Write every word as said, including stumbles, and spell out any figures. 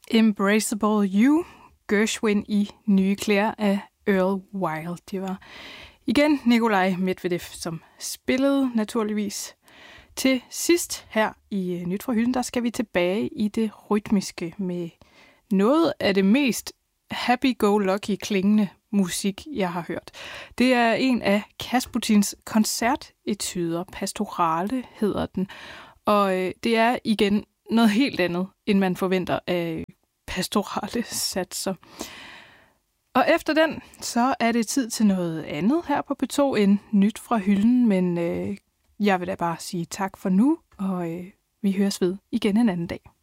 Embraceable You, Gershwin i Nye klæder af Earl Wild. Det var igen Nikolaj Medvedev, som spillede naturligvis. Til sidst her i Nyt fra Hylden, der skal vi tilbage i det rytmiske med noget af det mest happy-go-lucky klingende musik, jeg har hørt. Det er en af Kasputins koncertetyder, Pastorale hedder den, og det er igen noget helt andet, end man forventer af pastorale satser. Og efter den, så er det tid til noget andet her på P to end Nyt fra Hylden, men øh, jeg vil da bare sige tak for nu, og øh, vi høres ved igen en anden dag.